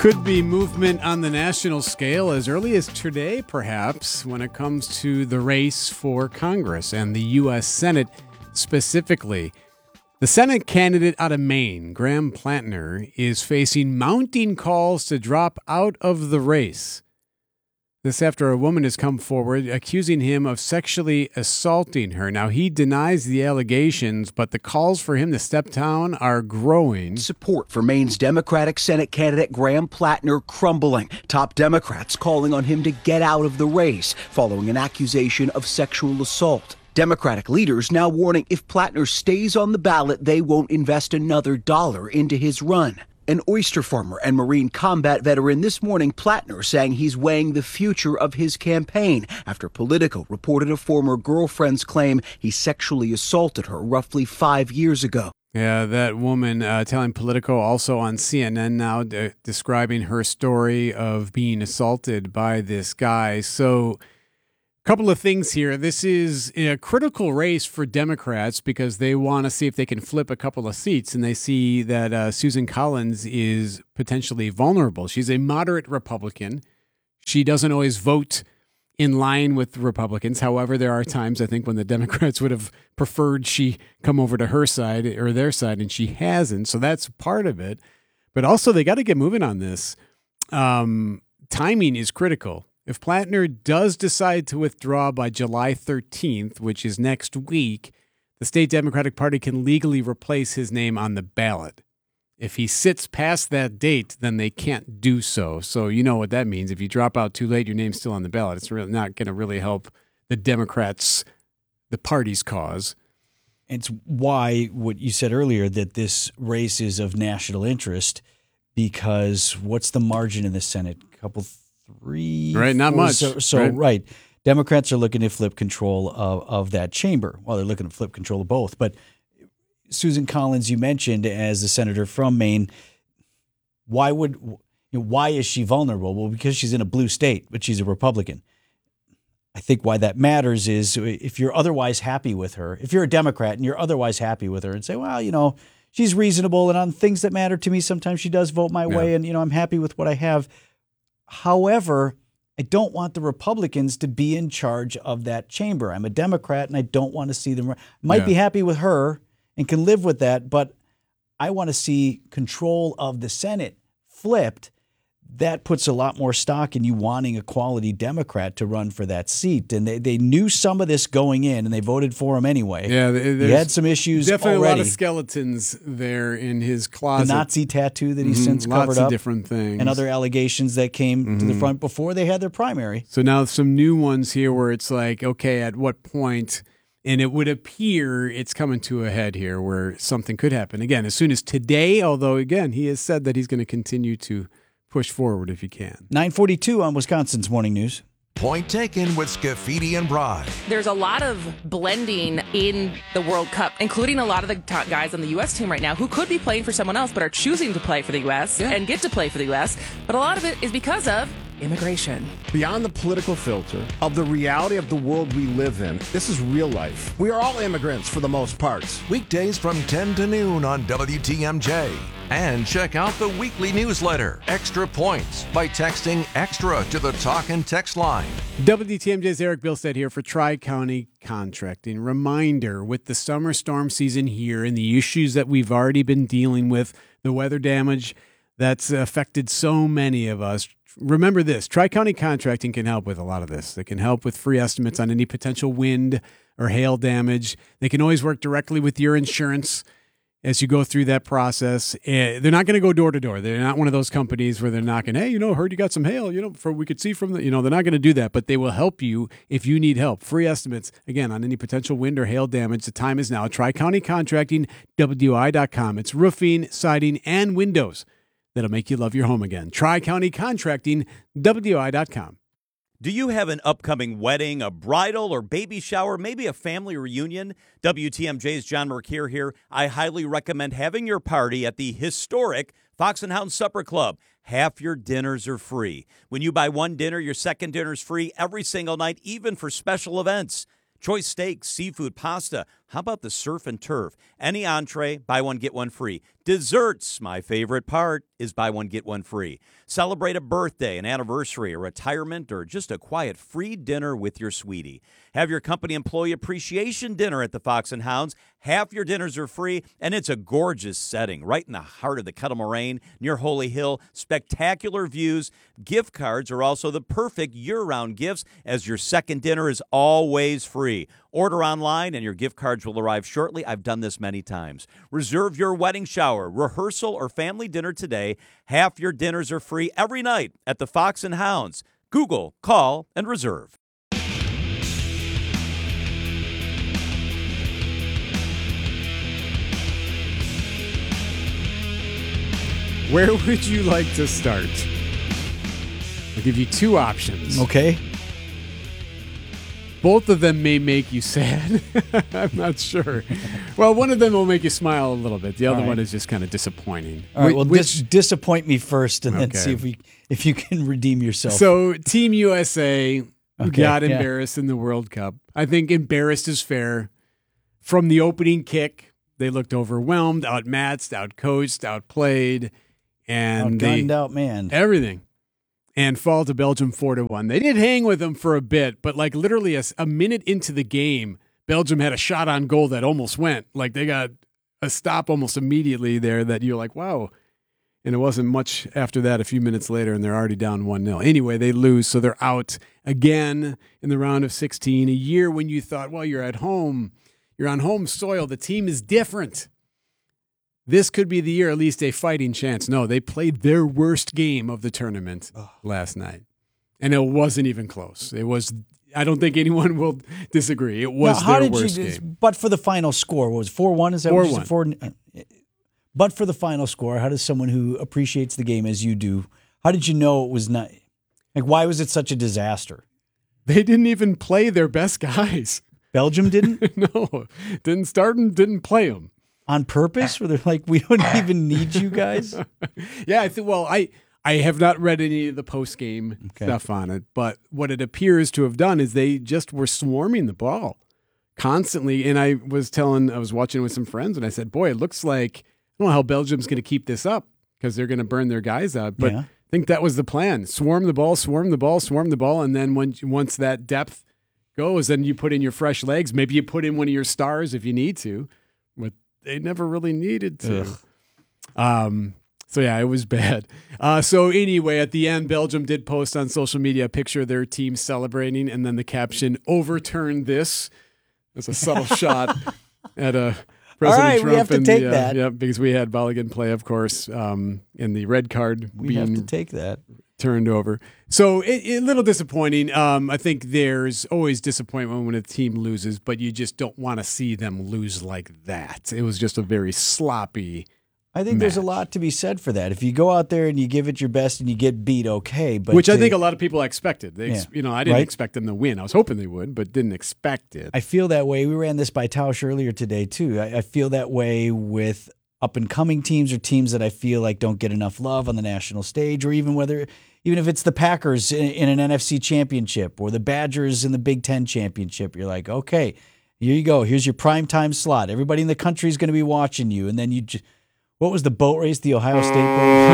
Could be movement on the national scale as early as today, perhaps, when it comes to the race for Congress and the U.S. Senate specifically. The Senate candidate out of Maine, Graham Plantner, is facing mounting calls to drop out of the race. This after a woman has come forward accusing him of sexually assaulting her. Now, he denies the allegations, but the calls for him to step down are growing. Support for Maine's Democratic Senate candidate Graham Plantner crumbling. Top Democrats calling on him to get out of the race following an accusation of sexual assault. Democratic leaders now warning if Plantner stays on the ballot, they won't invest another dollar into his run. An oyster farmer and Marine combat veteran this morning, Plantner saying he's weighing the future of his campaign after Politico reported a former girlfriend's claim he sexually assaulted her roughly 5 years ago. Yeah, that woman telling Politico, also on CNN now, describing her story of being assaulted by this guy. So, couple of things here. This is a critical race for Democrats because they want to see if they can flip a couple of seats, and they see that Susan Collins is potentially vulnerable. She's a moderate Republican. She doesn't always vote in line with Republicans. However, there are times, I think, when the Democrats would have preferred she come over to her side or their side, and she hasn't. So that's part of it. But also, they got to get moving on this. Timing is critical. If Plantner does decide to withdraw by July 13th, which is next week, the state Democratic Party can legally replace his name on the ballot. If he sits past that date, then they can't do so. So you know what that means. If you drop out too late, your name's still on the ballot. It's really not going to really help the Democrats, the party's cause. It's why what you said earlier, that this race is of national interest, because what's the margin in the Senate? A couple, three, right? Not much. So right. Democrats are looking to flip control of that chamber. Well, they're looking to flip control of both. But Susan Collins, you mentioned as the senator from Maine, why is she vulnerable? Well, because she's in a blue state, but she's a Republican. I think why that matters is if you're otherwise happy with her, if you're a Democrat and you're otherwise happy with her and say, well, she's reasonable and on things that matter to me, sometimes she does vote my way and, I'm happy with what I have. However, I don't want the Republicans to be in charge of that chamber. I'm a Democrat, and I don't want to see them. Might be happy with her and can live with that, but I want to see control of the Senate flipped. That puts a lot more stock in you wanting a quality Democrat to run for that seat. And they knew some of this going in, and they voted for him anyway. Yeah, he had some issues definitely already. A lot of skeletons there in his closet. The Nazi tattoo that he's since covered up. Lots of different things. And other allegations that came to the front before they had their primary. So now some new ones here where it's like, okay, at what point? And it would appear it's coming to a head here where something could happen. Again, as soon as today, although, again, he has said that he's going to continue to push forward if he can. 9:42 on Wisconsin's Morning News. Point taken with Scafidi and Bride. There's a lot of blending in the World Cup, including a lot of the top guys on the U.S. team right now who could be playing for someone else but are choosing to play for the U.S. and get to play for the U.S. But a lot of it is because of immigration. Beyond the political filter of the reality of the world we live in, this is real life. We are all immigrants for the most part. Weekdays from 10 to noon on WTMJ. And check out the weekly newsletter, Extra Points, by texting EXTRA to the talk and text line. WTMJ's Eric Bilstead here for Tri-County Contracting. Reminder, with the summer storm season here and the issues that we've already been dealing with, the weather damage that's affected so many of us, remember this, Tri-County Contracting can help with a lot of this. They can help with free estimates on any potential wind or hail damage. They can always work directly with your insurance as you go through that process. They're not going to go door to door. They're not one of those companies where they're knocking, hey, heard you got some hail, we could see from the, they're not going to do that, but they will help you if you need help. Free estimates, again, on any potential wind or hail damage. The time is now. Tri-County Contracting, WI.com. It's roofing, siding, and windows that'll make you love your home again. Tri-County Contracting, WI.com. Do you have an upcoming wedding, a bridal or baby shower, maybe a family reunion? WTMJ's John Mercure here. I highly recommend having your party at the historic Fox and Hound Supper Club. Half your dinners are free. When you buy one dinner, your second dinner is free every single night, even for special events. Choice steaks, seafood, pasta, How about the surf and turf? Any entree, buy one, get one free. Desserts, my favorite part, is buy one, get one free. Celebrate a birthday, an anniversary, a retirement, or just a quiet free dinner with your sweetie. Have your company employee appreciation dinner at the Fox and Hounds. Half your dinners are free, and it's a gorgeous setting right in the heart of the Kettle Moraine near Holy Hill. Spectacular views. Gift cards are also the perfect year-round gifts, as your second dinner is always free. Order online, and your gift cards will arrive shortly. I've done this many times. Reserve your wedding shower, rehearsal, or family dinner today. Half your dinners are free every night at the Fox and Hounds. Google, call, and reserve. Where would you like to start? I'll give you two options. Okay. Both of them may make you sad. I'm not sure. Well, one of them will make you smile a little bit. The other one is just kind of disappointing. All right, well, disappoint me first, and then see if you can redeem yourself. So, Team USA got embarrassed in the World Cup. I think embarrassed is fair. From the opening kick, they looked overwhelmed, outmatched, outcoached, outplayed, and outgunned, outmanned. Everything. And fall to Belgium 4-1. They did hang with them for a bit, but like literally a minute into the game, Belgium had a shot on goal that almost went. Like they got a stop almost immediately there that you're like, wow. And it wasn't much after that, a few minutes later, and they're already down 1-0. Anyway, they lose, so they're out again in the round of 16. A year when you thought, well, you're at home, you're on home soil, the team is different. This could be the year, at least a fighting chance. No, they played their worst game of the tournament last night. And it wasn't even close. It was, I don't think anyone will disagree. It was their worst game. But for the final score, what was it, 4-1? Is that 4-1. But for the final score, how does someone who appreciates the game as you do, how did you know it was not, like, why was it such a disaster? They didn't even play their best guys. Belgium didn't? No, didn't start and didn't play them. On purpose? Where they're like, we don't even need you guys? Yeah, I have not read any of the post-game stuff on it, but what it appears to have done is they just were swarming the ball constantly. And I was watching with some friends, and I said, boy, it looks like, I don't know how Belgium's going to keep this up because they're going to burn their guys out. But I think that was the plan. Swarm the ball, and then once that depth goes, then you put in your fresh legs. Maybe you put in one of your stars if you need to, but they never really needed to. So, yeah, it was bad. So, anyway, at the end, Belgium did post on social media a picture of their team celebrating, and then the caption, overturn this. That's a subtle shot at President Trump. We have to take that. Yeah, because we had Balogun play, of course, in the red card we have to take that. Turned over. So a little disappointing. I think there's always disappointment when a team loses, but you just don't want to see them lose like that. It was just a very sloppy I think there's a lot to be said for that. If you go out there and you give it your best and you get beat, okay. But which I think a lot of people expected. I didn't expect them to win. I was hoping they would, but didn't expect it. I feel that way. We ran this by Tausch earlier today, too. I feel that way with up-and-coming teams or teams that I feel like don't get enough love on the national stage, or even if it's the Packers in an NFC championship or the Badgers in the Big Ten championship. You're like, okay, here you go. Here's your primetime slot. Everybody in the country is going to be watching you. And then you just... What was the boat race? The Ohio State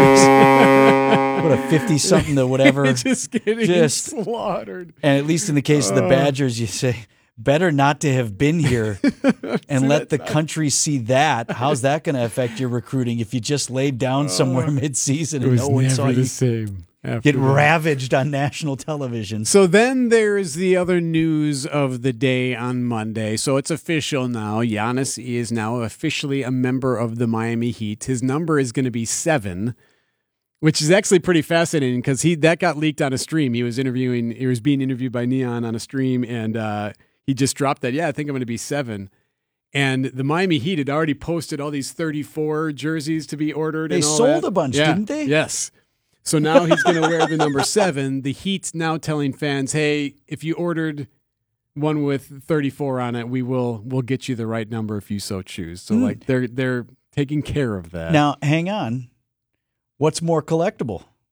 boat race? What a 50-something to whatever. just getting slaughtered. And at least in the case of the Badgers, you say, better not to have been here and let the country see that. How's that going to affect your recruiting if you just laid down somewhere mid-season and no one saw you get ravaged on national television? So then there's the other news of the day on Monday. So it's official now. Giannis is now officially a member of the Miami Heat. His number is going to be 7, which is actually pretty fascinating because that got leaked on a stream. He was being interviewed by Neon on a stream, and he just dropped that. Yeah, I think I'm going to be 7. And the Miami Heat had already posted all these 34 jerseys to be ordered. They sold a bunch, didn't they? Yes. So now he's going to wear the number 7. The Heat's now telling fans, hey, if you ordered one with 34 on it, we'll get you the right number if you so choose. So like they're taking care of that. Now, hang on. What's more collectible?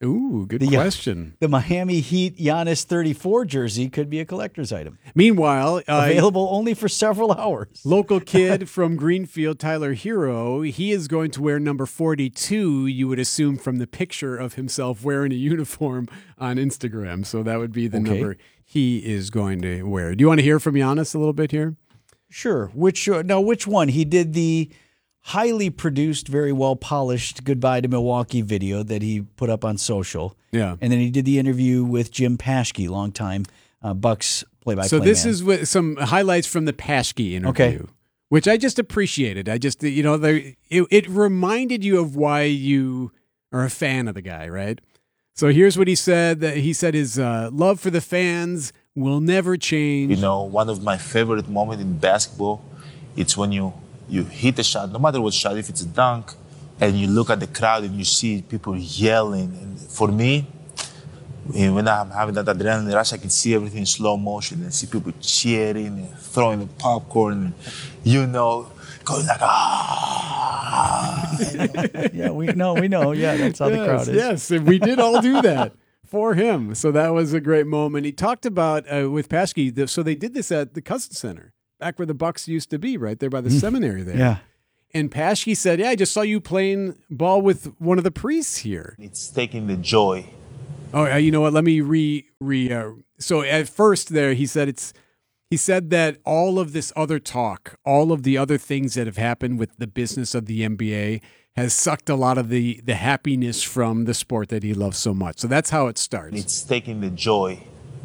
Ooh, good The- question. The Miami Heat Giannis 34 jersey could be a collector's item. Meanwhile, Available only for several hours. local kid from Greenfield, Tyler Hero, he is going to wear number 42, you would assume from the picture of himself wearing a uniform on Instagram. So that would be the number he is going to wear. Do you want to hear from Giannis a little bit here? Sure. Which one? He did the highly produced, very well polished Goodbye to Milwaukee video that he put up on social. Yeah. And then he did the interview with Jim Paschke, longtime Bucks play-by-play So this man. is with some highlights from the Paschke interview, Okay. which I just appreciated. It reminded you of why you are a fan of the guy, right? So here's what he said. That he said his love for the fans will never change. You know, one of my favorite moments in basketball, it's when you hit a shot, no matter what shot, if it's a dunk, and you look at the crowd and you see people yelling. And for me, when I'm having that adrenaline rush, I can see everything in slow motion and see people cheering and throwing the popcorn, and, going like, ah. Yeah, we know. Yeah, that's how the crowd is. Yes, and we did all do that for him. So that was a great moment. He talked about with Paschke. So they did this at the Cousins Center, back where the Bucks used to be, right there by the seminary there. Yeah. And Paschke said, "Yeah, I just saw you playing ball with one of the priests here." It's taking the joy. Oh, you know what? Let me So at first there, he said that all of this other talk, all of the other things that have happened with the business of the NBA has sucked a lot of the happiness from the sport that he loves so much. So that's how it starts. It's taking the joy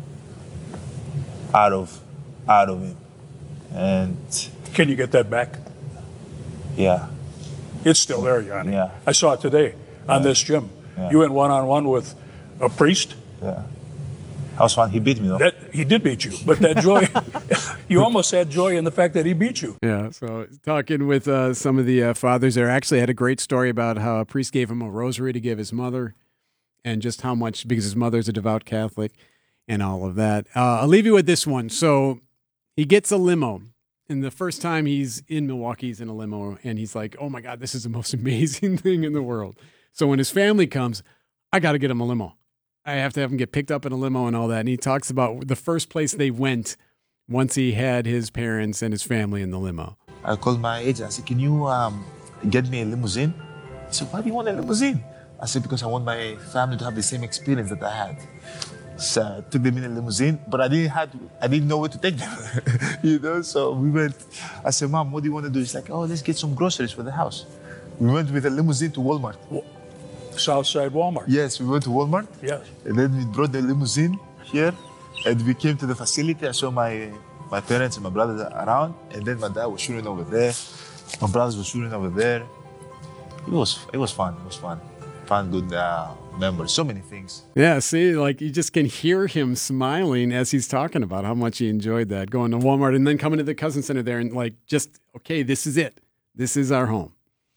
out of him. And Can you get that back? yeah, It's still there, Yanni. Yeah. I saw it today on this gym. Yeah. You went one-on-one with a priest. yeah. That was fun. He beat me, though. He did beat you, but that joy, you almost had joy in the fact that he beat you. Yeah, so talking with some of the fathers there, actually had a great story about how a priest gave him a rosary to give his mother and just how much, because his mother's a devout Catholic and all of that. I'll leave you with this one. So he gets a limo, and the first time he's in Milwaukee, he's in a limo, and he's like, oh my God, this is the most amazing thing in the world. So when his family comes, I got to get him a limo. I have to have him get picked up in a limo and all that. And he talks about the first place they went once he had his parents and his family in the limo. I called my agent. I said, can you get me a limousine? He said, why do you want a limousine? I said, because I want my family to have the same experience that I had. So I took them in a limousine, but I didn't know where to take them. So we went. I said, Mom, what do you want to do? She's like, oh, let's get some groceries for the house. We went with a limousine to Walmart. Southside Walmart. Yes, we went to Walmart. Yes. And then we brought the limousine here, and we came to the facility. I saw my parents and my brothers around, and then my dad was shooting over there. My brothers were shooting over there. It was fun. It was fun. Fun, good memories. So many things. Yeah, see, like you just can hear him smiling as he's talking about how much he enjoyed that, going to Walmart and then coming to the Cousins Center there and like just, okay, this is it. This is our home.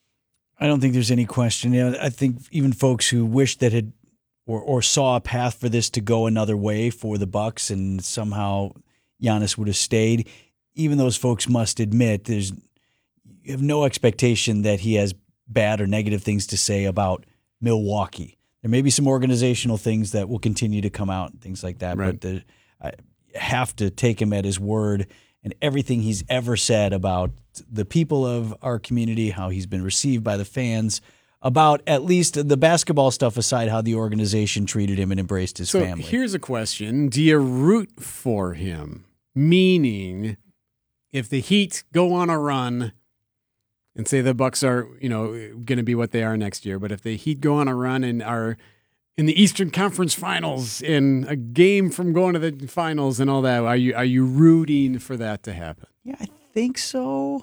I don't think there's any question. I think even folks who wish that had or saw a path for this to go another way for the Bucks and somehow Giannis would have stayed, even those folks must admit you have no expectation that he has bad or negative things to say about Milwaukee. There may be some organizational things that will continue to come out and things like that, right. But I have to take him at his word and everything he's ever said about the people of our community, how he's been received by the fans, about at least the basketball stuff aside, how the organization treated him and embraced his family. So here's a question. Do you root for him? Meaning, if the Heat go on a run and say the Bucks are, going to be what they are next year, but if the Heat go on a run and are in the Eastern Conference Finals in a game from going to the finals and all that, are you rooting for that to happen? Yeah, I think so.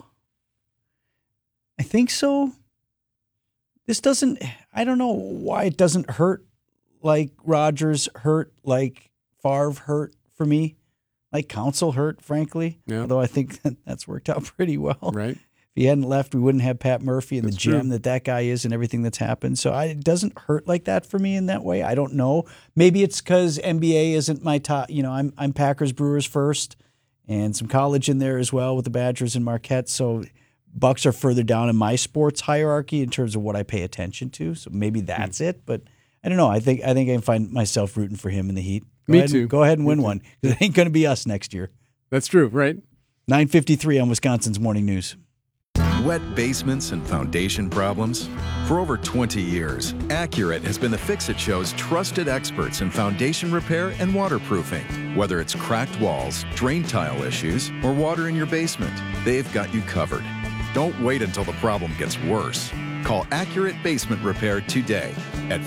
This doesn't, I don't know why it doesn't hurt like Rodgers hurt, like Favre hurt for me, like Council hurt, frankly. Yeah. Although I think that's worked out pretty well. Right. If he hadn't left, we wouldn't have Pat Murphy and That's the gem true. that guy is and everything that's happened. So it doesn't hurt like that for me in that way. I don't know. Maybe it's because NBA isn't my top. I'm Packers Brewers first, and some college in there as well with the Badgers and Marquette. So Bucks are further down in my sports hierarchy in terms of what I pay attention to. So maybe that's it. But I don't know. I think I can find myself rooting for him in the Heat. Me too. Go ahead and win one. It ain't going to be us next year. That's true, right? 9:53 on Wisconsin's Morning News. Wet basements and foundation problems? For over 20 years, Accurate has been the Fix-It Show's trusted experts in foundation repair and waterproofing. Whether it's cracked walls, drain tile issues, or water in your basement, they've got you covered. Don't wait until the problem gets worse. Call Accurate Basement Repair today at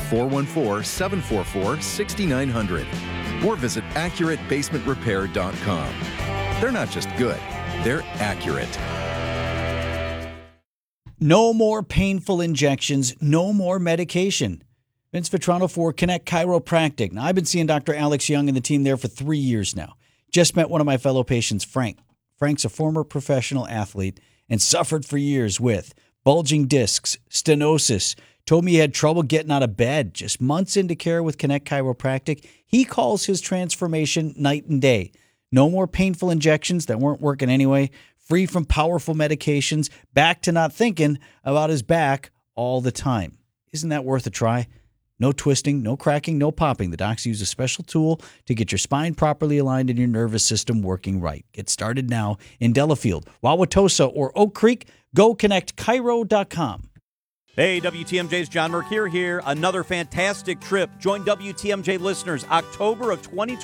414-744-6900 or visit AccurateBasementRepair.com. They're not just good, they're accurate. No more painful injections, no more medication. Vince Vitrano for Connect Chiropractic. Now, I've been seeing Dr. Alex Young and the team there for 3 years now. Just met one of my fellow patients, Frank. Frank's a former professional athlete and suffered for years with bulging discs, stenosis, told me he had trouble getting out of bed. Just months into care with Connect Chiropractic, he calls his transformation night and day. No more painful injections that weren't working anyway, free from powerful medications, back to not thinking about his back all the time. Isn't that worth a try? No twisting, no cracking, no popping. The docs use a special tool to get your spine properly aligned and your nervous system working right. Get started now in Delafield, Wauwatosa, or Oak Creek. Go connectchiro.com. Hey, WTMJ's John Mercure here. Another fantastic trip. Join WTMJ listeners October of 2020.